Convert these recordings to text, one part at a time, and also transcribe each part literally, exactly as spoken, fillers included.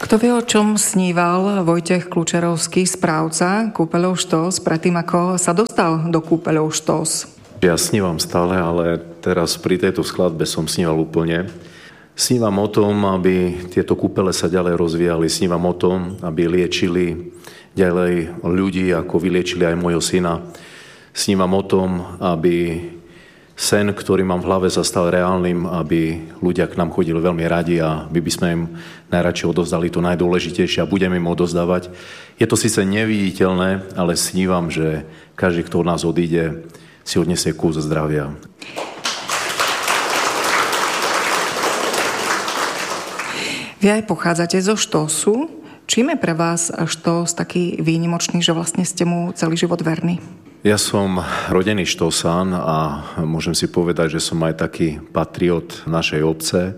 Kto vie, o čom sníval Vojtech Klučerovský, správca kúpeľov Štós, predtým ako sa dostal do kúpeľov Štós? Ja snívam stále, ale teraz pri tejto skladbe som sníval úplne. Snívam o tom, aby tieto kúpele sa ďalej rozvíjali. Snívam o tom, aby liečili ďalej ľudí, ako vyliečili aj môjho syna. Snívam o tom, aby sen, ktorý mám v hlave, sa stal reálnym, aby ľudia k nám chodili veľmi radi a my by sme im najradšej odozdali to najdôležitejšie a budeme im odozdávať. Je to síce neviditeľné, ale snívam, že každý, kto od nás odíde, si odniesie kus zdravia. Vy aj pochádzate zo Štósu. Čím je pre vás Štós taký výnimočný, že vlastne ste mu celý život verní? Ja som rodený Štósan a môžem si povedať, že som aj taký patriot našej obce.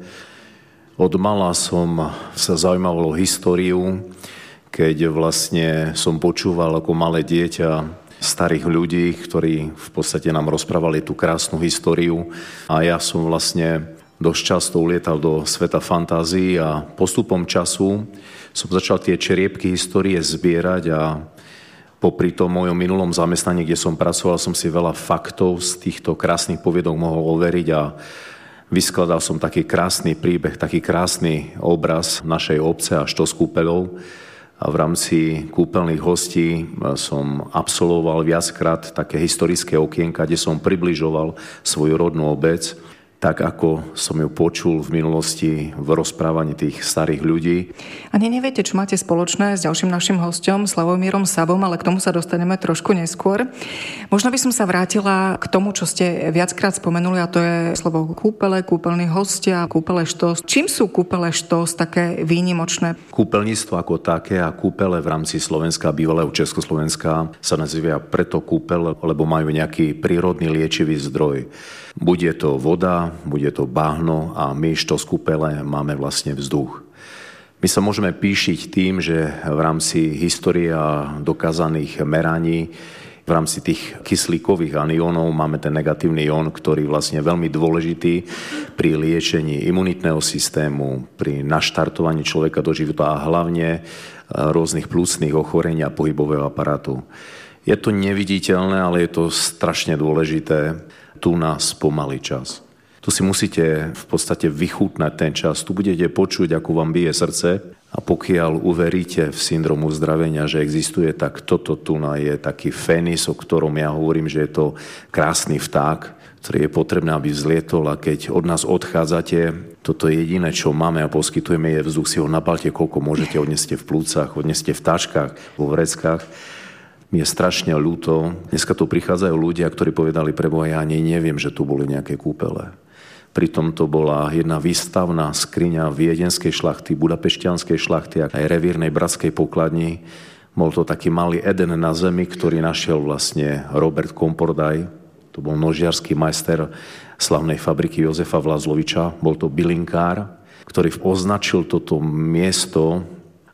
Od mala som sa zaujímal o históriu, keď vlastne som počúval ako malé dieťa starých ľudí, ktorí v podstate nám rozprávali tú krásnu históriu. A ja som vlastne dosť často ulietal do sveta fantázií a postupom času som začal tie čeriepky histórie zbierať a popri tom mojom minulom zamestnaní, kde som pracoval, som si veľa faktov z týchto krásnych poviedok mohol overiť a vyskladal som taký krásny príbeh, taký krásny obraz našej obce a Štós kúpeľov. A v rámci kúpeľných hostí som absolvoval viackrát také historické okienka, kde som približoval svoju rodnú obec, tak ako som ju počul v minulosti v rozprávaní tých starých ľudí. Ani neviete, čo máte spoločné s ďalším našim hosťom, Slavomírom Sabom, ale k tomu sa dostaneme trošku neskôr. Možno by som sa vrátila k tomu, čo ste viackrát spomenuli, a to je slovo kúpele, kúpeľní hostia, kúpele Štós. Čím sú kúpele Štós také výnimočné? Kúpeľníctvo ako také a kúpele v rámci Slovenska, bývalého Československa sa nazývajú preto kúpele, lebo majú nejaký prírodný liečivý zdroj. Bude to voda, bude to bahno a my Štós kúpele máme vlastne vzduch. My sa môžeme píšiť tým, že v rámci histórie a dokázaných meraní, v rámci tých kyslíkových aniónov máme ten negatívny ión, ktorý vlastne je veľmi dôležitý pri liečení imunitného systému, pri naštartovaní človeka do života a hlavne rôznych plúcnych ochorení a pohybového aparátu. Je to neviditeľné, ale je to strašne dôležité. Tu nás spomalí čas. Tu si musíte v podstate vychutnať ten čas. Tu budete počuť, ako vám bije srdce a pokiaľ uveríte v syndrom uzdravenia, že existuje, tak toto tu je taký fénix, o ktorom ja hovorím, že je to krásny vták, ktorý je potrebné, aby vzlietol a keď od nás odchádzate, toto je jediné, čo máme a poskytujeme je vzduch, si ho nabalte, koľko môžete, odneste v plúcach, odneste v taškách, vo vreckách. Mi je strašne ľúto. Dneska tu prichádzajú ľudia, ktorí povedali pre Boha, ja ani neviem, že tu boli nejaké kúpele. Pritom to bola jedna výstavná skriňa viedenskej šlachty, budapešťanskej šlachty a aj revírnej bratskej pokladni. Bol to taký malý Eden na zemi, ktorý našiel vlastne Robert Kompordaj. To bol nožiarsky majster slavnej fabriky Jozefa Vlazloviča. Bol to bylinkár, ktorý označil toto miesto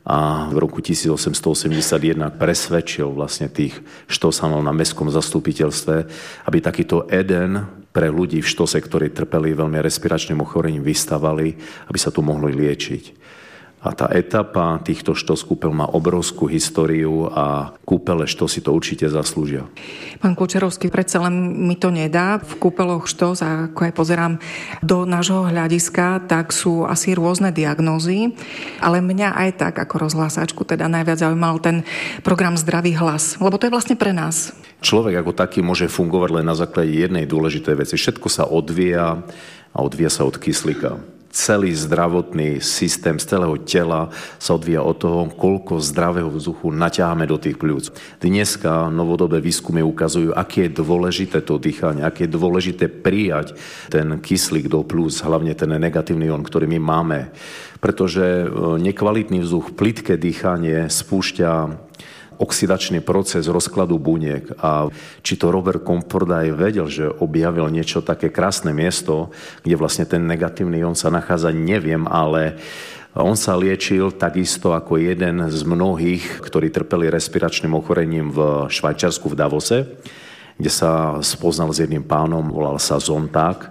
a v roku tisícosemstoosemdesiatjeden presvedčil vlastne tých Štósanov na mestskom zastupiteľstve, aby takýto Eden pre ľudí v Štóse, ktorí trpeli veľmi respiračným ochorením, vystavali, aby sa tu mohli liečiť. A tá etapa týchto Štós kúpeľ má obrovskú históriu a kúpele Štós si to určite zaslúžia. Pán Klučerovský, predsa len mi to nedá. V kúpeľoch Štós, a ako aj pozerám do nášho hľadiska, tak sú asi rôzne diagnózy, ale mňa aj tak ako rozhlásačku teda najviac zaujímal ten program Zdravý hlas, lebo to je vlastne pre nás. Človek ako taký môže fungovať len na základe jednej dôležitej veci. Všetko sa odvíja a odvíja sa od kyslíka. Celý zdravotný systém z celého tela sa odvíja od toho, koľko zdravého vzduchu naťaháme do tých pľúc. Dneska novodobé výskumy ukazujú, aké je dôležité to dýchanie, aké je dôležité prijať ten kyslík do pľúc, hlavne ten negatívny ión, ktorý my máme. Pretože nekvalitný vzduch, plitké dýchanie spúšťa oxidačný proces rozkladu buniek. A či to Robert Kompordaj vedel, že objavil niečo také krásne miesto, kde vlastne ten negatívny ión sa nachádza, neviem, ale on sa liečil takisto ako jeden z mnohých, ktorí trpeli respiračným ochorením v Švajčiarsku v Davose, kde sa spoznal s jedným pánom, volal sa Zontag.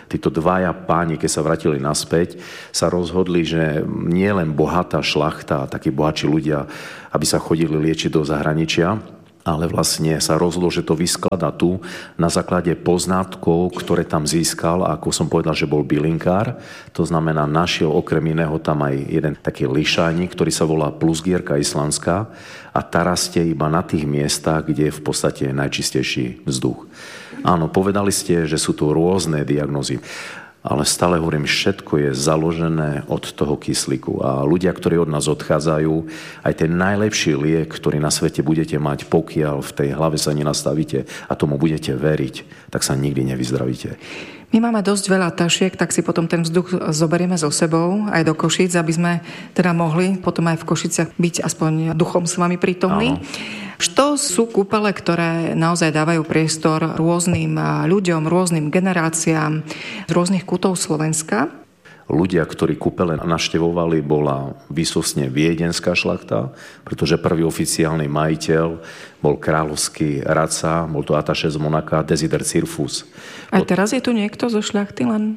títo dvaja páni, keď sa vrátili naspäť, sa rozhodli, že nie len bohatá šlachta, takí bohatší ľudia, aby sa chodili liečiť do zahraničia, ale vlastne sa rozhodol, že to vysklada tu na základe poznatkov, ktoré tam získal. A ako som povedal, že bol bylinkár, to znamená, našiel okrem iného tam aj jeden taký lišajník, ktorý sa volá plusgierka islandská a tá rastie iba na tých miestach, kde je v podstate najčistejší vzduch. Áno, povedali ste, že sú tu rôzne diagnózy. Ale stále hovorím, všetko je založené od toho kyslíku. A ľudia, ktorí od nás odchádzajú, aj ten najlepší liek, ktorý na svete budete mať, pokiaľ v tej hlave sa nenastavíte a tomu budete veriť, tak sa nikdy nevyzdravíte. My máme dosť veľa tašiek, tak si potom ten vzduch zoberieme so sebou aj do Košíc, aby sme teda mohli potom aj v Košiciach byť aspoň duchom s vami prítomní. Áno. Čo sú kúpele, ktoré naozaj dávajú priestor rôznym ľuďom, rôznym generáciám z rôznych kútov Slovenska? Ľudia, ktorí kúpele navštevovali, bola výsostne viedenská šlachta, pretože prvý oficiálny majiteľ bol kráľovský radca, bol to ataše z Monaka, Desider Cirfus. Aj teraz je tu niekto zo šľachty len?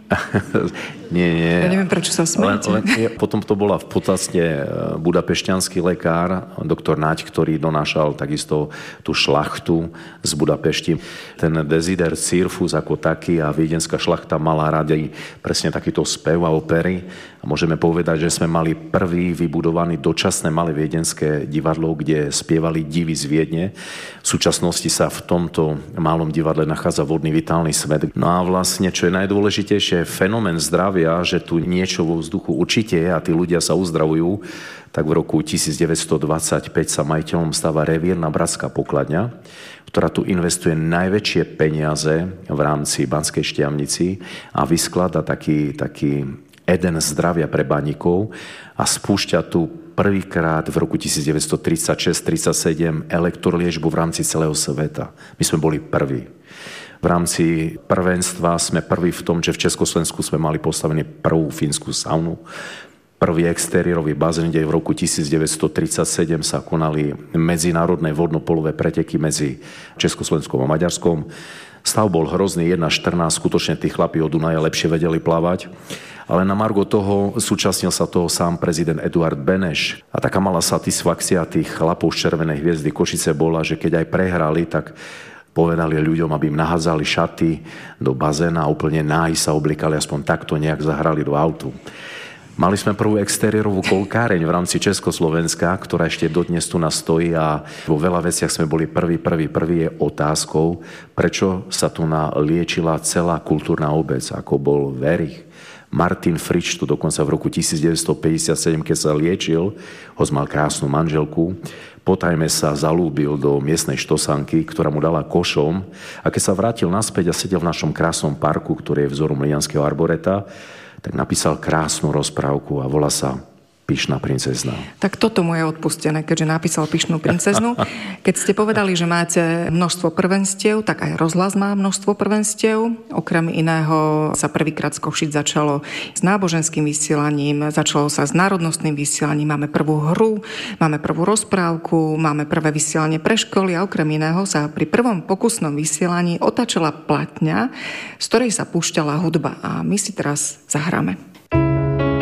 nie, nie. Ja neviem, prečo sa smiete. Len, len, potom to bola v podstate budapešťanský lekár, doktor Naď, ktorý donášal takisto tú šlachtu z Budapešti. Ten Desider Cirfus ako taký a viedenská šlachta mala radi presne takýto spev a opery. A môžeme povedať, že sme mali prvý vybudovaný dočasné malé viedenské divadlo, kde spievali divy z Viedne. V súčasnosti sa v tomto malom divadle nachádza vodný vitálny svet. No a vlastne, čo je najdôležitejšie, fenomén zdravia, že tu niečo vo vzduchu určite je a tí ľudia sa uzdravujú, tak v roku devätnásťstodvadsaťpäť sa majiteľom stáva Revírna bratská pokladňa, ktorá tu investuje najväčšie peniaze v rámci Banskej Štiavnici a vysklada taký, taký Eden zdravia pre baníkov a spúšťa tu prvýkrát v roku devätnásťtridsaťšesť tridsaťsedem elektroliečbu v rámci celého sveta. My sme boli prví. V rámci prvenstva sme prví v tom, že v Československu sme mali postavený prvú fínsku saunu, prvý exteriérový bazén, kde v roku devätnásťtridsaťsedem sa konali medzinárodné vodnopolové preteky medzi Československom a Maďarskom. Stav bol hrozný, jedna štrnásť, skutočne tí chlapi od Dunaja lepšie vedeli plávať. Ale na margo toho súčasnil sa toho sám prezident Eduard Beneš. A taká malá satisfakcia tých chlapov z Červenej hviezdy Košice bola, že keď aj prehrali, tak povedali ľuďom, aby im nahádzali šaty do bazéna a úplne náji sa oblikali, aspoň takto nejak zahrali do autu. Mali sme prvú exteriérovú kolkáreň v rámci Československa, ktorá ešte dodnes tu nás stojí a vo veľa veciach sme boli prvý, prvý, prvý je otázkou, prečo sa tu liečila celá kultúrna obec, ako bol Verich. Martin Frič tu dokonca v roku devätnásťstopäťdesiatsedem, keď sa liečil, hoď mal krásnu manželku, potajme sa zalúbil do miestnej štosanky, ktorá mu dala košom a keď sa vrátil naspäť a sedel v našom krásnom parku, ktorý je vzorom Lijanského arboreta, tak napísal krásnu rozprávku a volá sa Pyšná princezna. Tak toto mu je odpustené, keďže napísal Pyšnú princeznu. Keď ste povedali, že máte množstvo prvenstiev, tak aj rozhlas má množstvo prvenstiev. Okrem iného sa prvýkrát z Košic začalo s náboženským vysielaním, začalo sa s národnostným vysielaním, máme prvú hru, máme prvú rozprávku, máme prvé vysielanie pre školy a okrem iného sa pri prvom pokusnom vysielaní otáčala platňa, z ktorej sa púšťala hudba a my si teraz zahráme.